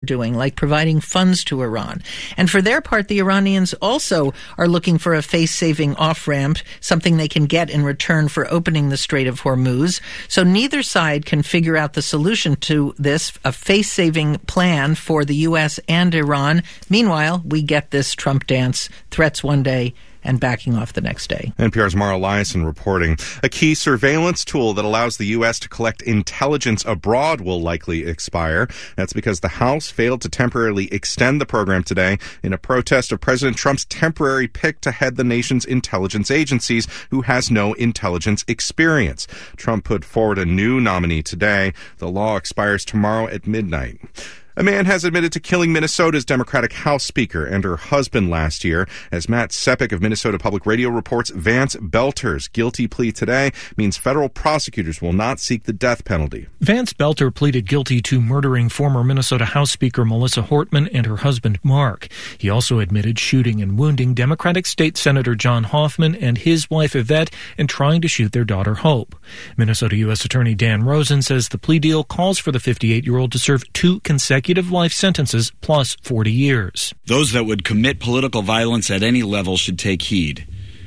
doing, like providing funds to Iran. And for their part, the Iranians also are looking for a face-saving off-ramp, something they can get in return for opening the Strait of Hormuz. So neither side can figure out the solution to this, a face-saving plan for the U.S. and Iran. Meanwhile, we get this Trump dance, threats one day and backing off the next day. NPR's Mara Liasson reporting. A key surveillance tool that allows the U.S. to collect intelligence abroad will likely expire. That's because the House failed to temporarily extend the program today in a protest of President Trump's temporary pick to head the nation's intelligence agencies, who has no intelligence experience. Trump put forward a new nominee today. The law expires tomorrow at midnight. A man has admitted to killing Minnesota's Democratic House Speaker and her husband last year. As Matt Sepik of Minnesota Public Radio reports, Vance Belter's guilty plea today means federal prosecutors will not seek the death penalty. Vance Belter pleaded guilty to murdering former Minnesota House Speaker Melissa Hortman and her husband Mark. He also admitted shooting and wounding Democratic State Senator John Hoffman and his wife Yvette and trying to shoot their daughter Hope. Minnesota U.S. Attorney Dan Rosen says the plea deal calls for the 58-year-old to serve 2 consecutive life sentences plus 40 years. Those that would commit political violence at any level should take heed.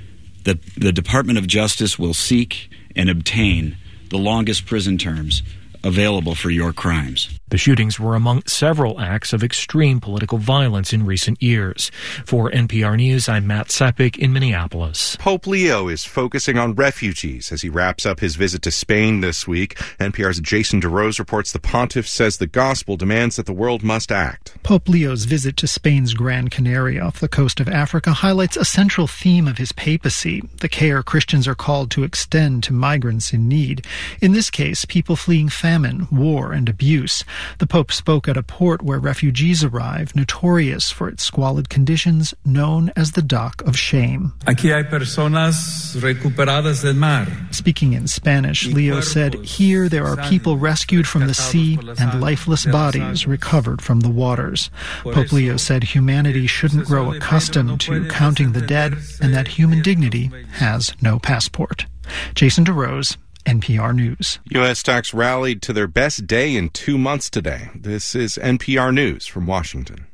The Department of Justice will seek and obtain the longest prison terms available for your crimes. The shootings were among several acts of extreme political violence in recent years. For NPR News, I'm Matt Sepik in Minneapolis. Pope Leo is focusing on refugees as he wraps up his visit to Spain this week. NPR's Jason DeRose reports the pontiff says the gospel demands that the world must act. Pope Leo's visit to Spain's Gran Canaria off the coast of Africa highlights a central theme of his papacy, the care Christians are called to extend to migrants in need. In this case, people fleeing famine, war, and abuse. The Pope spoke at a port where refugees arrive, notorious for its squalid conditions, known as the Dock of Shame. Aquí hay personas recuperadas del mar. Speaking in Spanish, Leo said, "Here there are people rescued from the sea and lifeless bodies recovered from the waters." Pope Leo said humanity shouldn't grow accustomed to counting the dead and that human dignity has no passport. Jason DeRose, NPR News. U.S. stocks rallied to their best day in 2 months today. This is NPR News from Washington.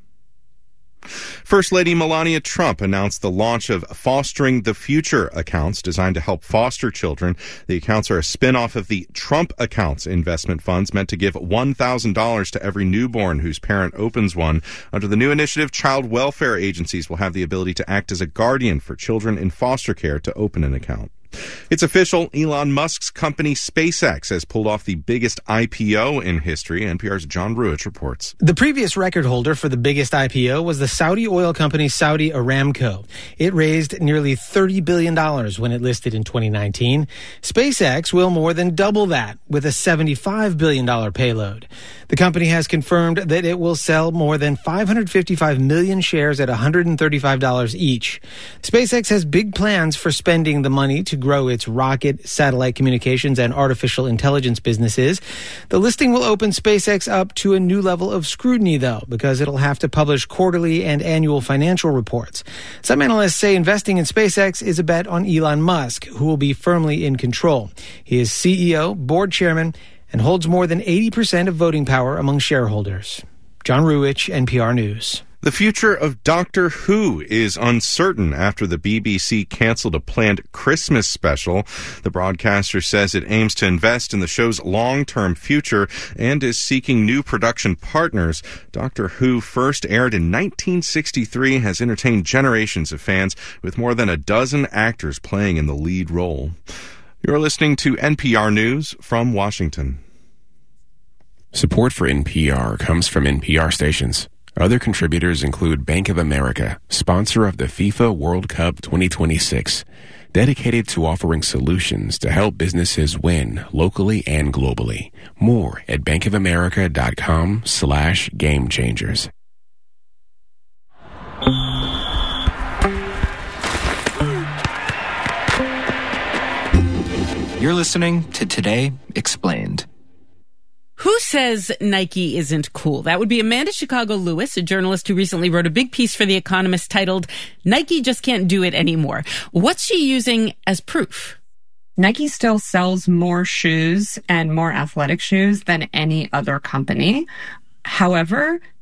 First Lady Melania Trump announced the launch of Fostering the Future accounts designed to help foster children. The accounts are a spin-off of the Trump Accounts investment funds meant to give $1,000 to every newborn whose parent opens one. Under the new initiative, child welfare agencies will have the ability to act as a guardian for children in foster care to open an account. It's official. Elon Musk's company SpaceX has pulled off the biggest IPO in history. NPR's John Ruich reports. The previous record holder for the biggest IPO was the Saudi oil company Saudi Aramco. It raised nearly $30 billion when it listed in 2019. SpaceX will more than double that with a $75 billion payload. The company has confirmed that it will sell more than 555 million shares at $135 each. SpaceX has big plans for spending the money to grow its rocket, satellite communications, and artificial intelligence businesses. The listing will open SpaceX up to a new level of scrutiny, though, because it'll have to publish quarterly and annual financial reports. Some analysts say investing in SpaceX is a bet on Elon Musk, who will be firmly in control. He is CEO, board chairman, and holds more than 80% of voting power among shareholders. John Ruich, NPR News. The future of Doctor Who is uncertain after the BBC canceled a planned Christmas special. The broadcaster says it aims to invest in the show's long-term future and is seeking new production partners. Doctor Who, first aired in 1963, has entertained generations of fans with more than a dozen actors playing in the lead role. You're listening to NPR News from Washington. Support for NPR comes from NPR stations. Other contributors include Bank of America, sponsor of the FIFA World Cup 2026, dedicated to offering solutions to help businesses win locally and globally. More at bankofamerica.com/gamechangers. You're listening to Today Explained. Who says Nike isn't cool? That would be Amanda Chicago Lewis, a journalist who recently wrote a big piece for The Economist titled, "Nike Just Can't Do It Anymore." What's she using as proof? Nike still sells more shoes and more athletic shoes than any other company. However,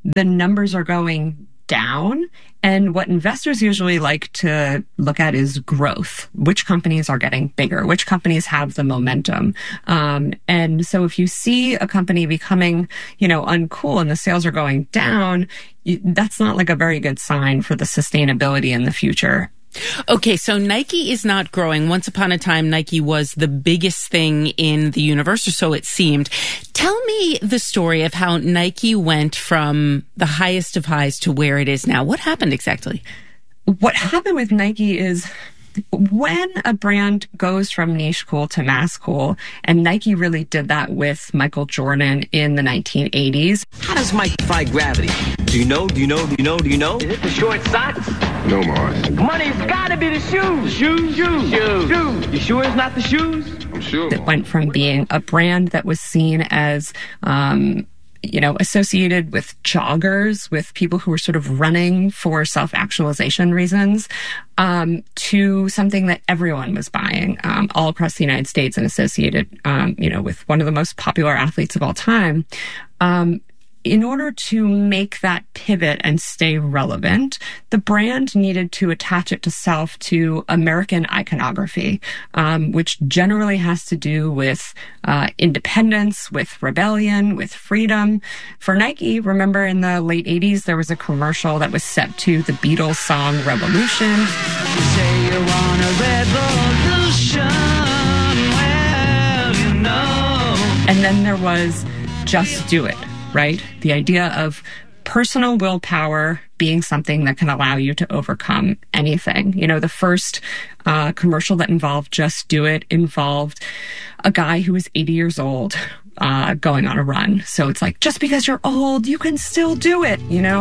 the numbers are going down. And what investors usually like to look at is growth. Which companies are getting bigger? Which companies have the momentum? And so if you see a company becoming, uncool and the sales are going down, that's not like a very good sign for the sustainability in the future. Okay, so Nike is not growing. Once upon a time, Nike was the biggest thing in the universe, or so it seemed. Tell me the story of how Nike went from the highest of highs to where it is now. What happened exactly? What happened with Nike is when a brand goes from niche cool to mass cool, and Nike really did that with Michael Jordan in the 1980s. How does Mike defy gravity? Do you know? Is it the short socks? No, Mars. Money's gotta be the shoes. Shoes. You sure it's not the shoes? I'm sure. It went from being a brand that was seen as, associated with joggers, with people who were sort of running for self-actualization reasons, to something that everyone was buying, all across the United States and associated, with one of the most popular athletes of all time. In order to make that pivot and stay relevant, the brand needed to attach itself to American iconography, which generally has to do with independence, with rebellion, with freedom. For Nike, remember in the late 80s, there was a commercial that was set to the Beatles song Revolution. You say you want a revolution, well, And then there was Just Do It. Right? The idea of personal willpower being something that can allow you to overcome anything. The first commercial that involved Just Do It involved a guy who was 80 years old going on a run. So it's like, just because you're old, you can still do it,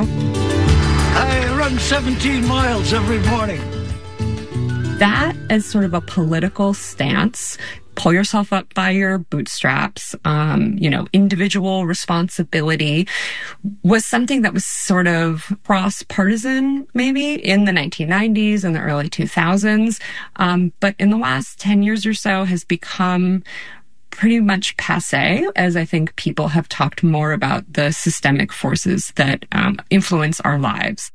I run 17 miles every morning. That as sort of a political stance, pull yourself up by your bootstraps, individual responsibility, was something that was sort of cross-partisan maybe in the 1990s and the early 2000s. But in the last 10 years or so has become pretty much passé, as I think people have talked more about the systemic forces that influence our lives.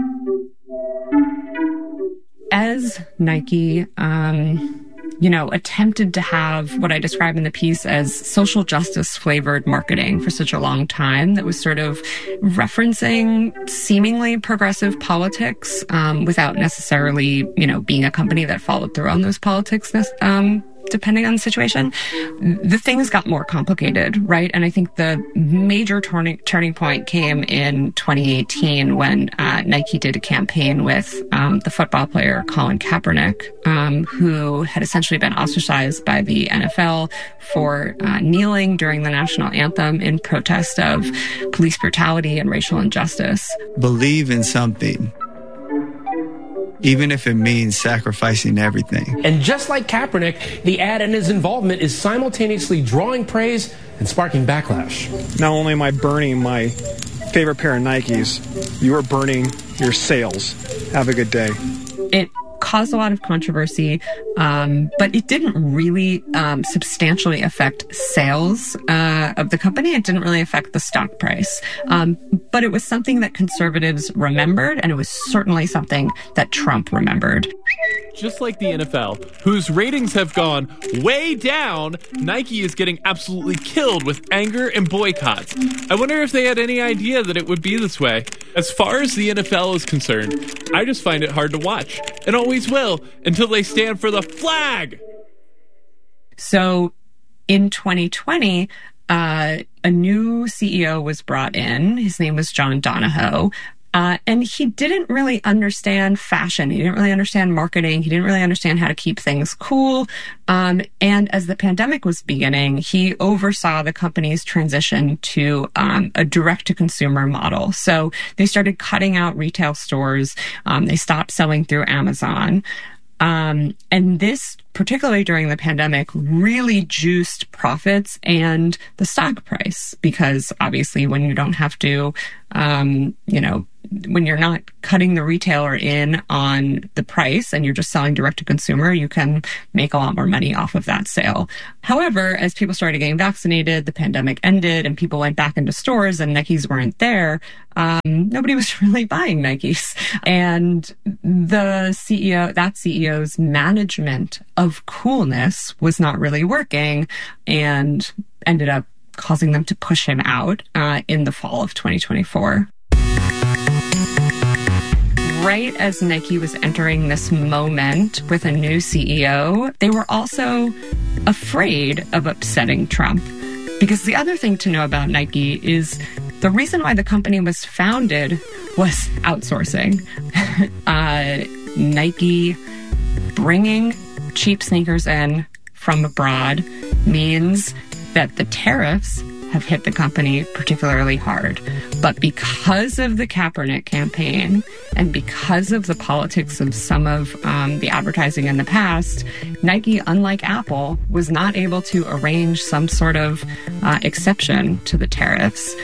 As Nike, attempted to have what I describe in the piece as social justice flavored marketing for such a long time that was sort of referencing seemingly progressive politics, without necessarily, being a company that followed through on those politics, depending on the situation, the things got more complicated, right? And I think the major turning point came in 2018 when Nike did a campaign with the football player Colin Kaepernick, who had essentially been ostracized by the NFL for kneeling during the national anthem in protest of police brutality and racial injustice. Believe in something, even if it means sacrificing everything. And just like Kaepernick, the ad and his involvement is simultaneously drawing praise and sparking backlash. Not only am I burning my favorite pair of Nikes, you are burning your sales. Have a good day. It caused a lot of controversy, but it didn't really substantially affect sales of the company. It didn't really affect the stock price. But it was something that conservatives remembered, and it was certainly something that Trump remembered. Just like the NFL, whose ratings have gone way down, Nike is getting absolutely killed with anger and boycotts. I wonder if they had any idea that it would be this way. As far as the NFL is concerned, I just find it hard to watch, and always will, until they stand for the flag. So in 2020, a new CEO was brought in. His name was John Donahoe. And he didn't really understand fashion. He didn't really understand marketing. He didn't really understand how to keep things cool. And as the pandemic was beginning, he oversaw the company's transition to a direct-to-consumer model. So they started cutting out retail stores. They stopped selling through Amazon. And this, particularly during the pandemic, really juiced profits and the stock price, because obviously when you don't have to, when you're not cutting the retailer in on the price and you're just selling direct to consumer, you can make a lot more money off of that sale. However, as people started getting vaccinated, the pandemic ended and people went back into stores and Nikes weren't there, nobody was really buying Nikes. And that CEO's management of coolness was not really working and ended up causing them to push him out in the fall of 2024. Right as Nike was entering this moment with a new CEO, they were also afraid of upsetting Trump. Because the other thing to know about Nike is the reason why the company was founded was outsourcing. Nike bringing cheap sneakers in from abroad means that the tariffs have hit the company particularly hard. But because of the Kaepernick campaign and because of the politics of some of the advertising in the past, Nike, unlike Apple, was not able to arrange some sort of exception to the tariffs.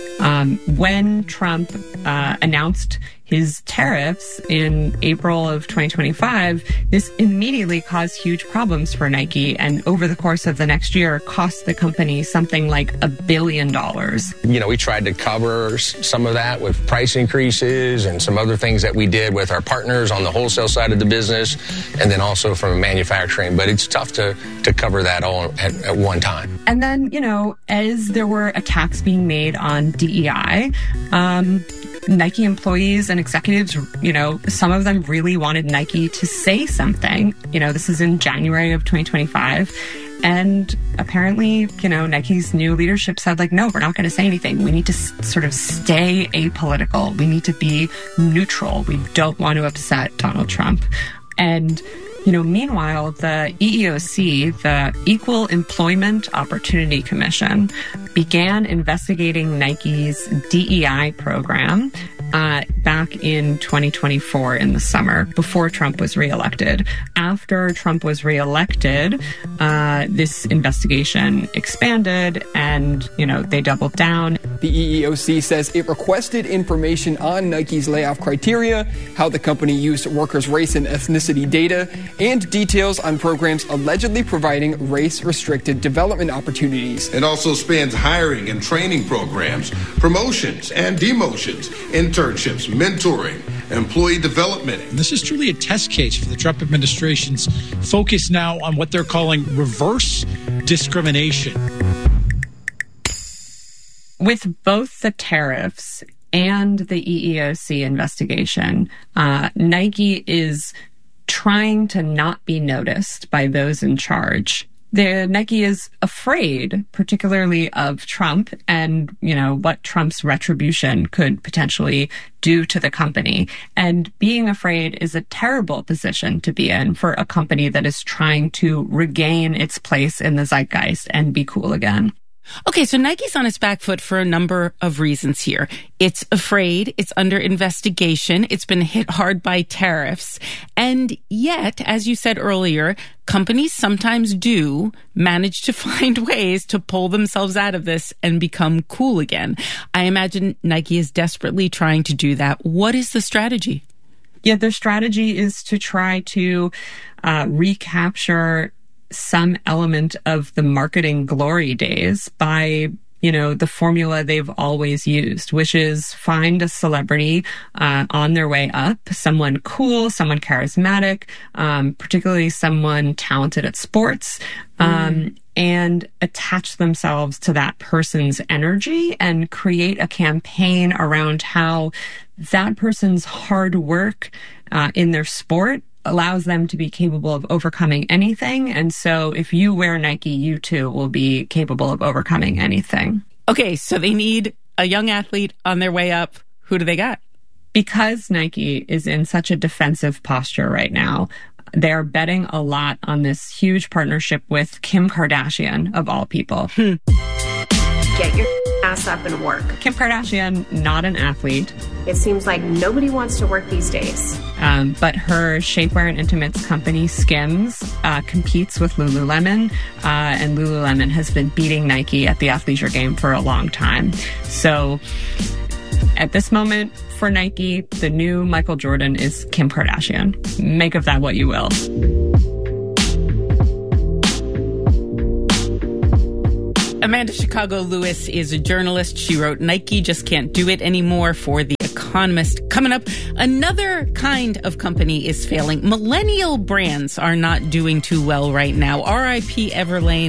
When Trump announced his tariffs in April of 2025, this immediately caused huge problems for Nike, and over the course of the next year cost the company something like $1 billion. You know, we tried to cover some of that with price increases and some other things that we did with our partners on the wholesale side of the business, and then also from manufacturing. But it's tough to cover that all at one time. And then, you know, as there were attacks being made on DEI, Nike employees and executives, you know, some of them really wanted Nike to say something. You know, this is in January of 2025. And apparently, you know, Nike's new leadership said, like, no, we're not going to say anything. We need to sort of stay apolitical. We need to be neutral. We don't want to upset Donald Trump. And you know, meanwhile, the EEOC, the Equal Employment Opportunity Commission, began investigating Nike's DEI program back in 2024 in the summer, before Trump was reelected. After Trump was reelected, this investigation expanded and, you know, they doubled down. The EEOC says it requested information on Nike's layoff criteria, how the company used workers' race and ethnicity data, and details on programs allegedly providing race-restricted development opportunities. It also spans hiring and training programs, promotions and demotions, internships, mentoring, employee development. And this is truly a test case for the Trump administration's focus now on what they're calling reverse discrimination. With both the tariffs and the EEOC investigation, Nike is trying to not be noticed by those in charge. Nike is afraid, particularly of Trump and, you know, what Trump's retribution could potentially do to the company. And being afraid is a terrible position to be in for a company that is trying to regain its place in the zeitgeist and be cool again. Okay, so Nike's on its back foot for a number of reasons here. It's afraid, it's under investigation, it's been hit hard by tariffs, and yet, as you said earlier, companies sometimes do manage to find ways to pull themselves out of this and become cool again. I imagine Nike is desperately trying to do that. What is the strategy? Yeah, their strategy is to try to recapture some element of the marketing glory days by, you know, the formula they've always used, which is find a celebrity on their way up, someone cool, someone charismatic, particularly someone talented at sports, and attach themselves to that person's energy and create a campaign around how that person's hard work in their sport allows them to be capable of overcoming anything. And so if you wear Nike, you too will be capable of overcoming anything. Okay, so they need a young athlete on their way up. Who do they got? Because Nike is in such a defensive posture right now, they're betting a lot on this huge partnership with Kim Kardashian, of all people. Get your ass up and work. Kim Kardashian, not an athlete. It seems like nobody wants to work these days. But her shapewear and intimates company, Skims, competes with Lululemon, and Lululemon has been beating Nike at the athleisure game for a long time. So At this moment, for Nike, the new Michael Jordan is Kim Kardashian. Make of that what you will. Amanda Chicago Lewis is a journalist. She wrote Nike Just Can't Do It Anymore for The Economist. Coming up, another kind of company is failing. Millennial brands are not doing too well right now. R.I.P. Everlane.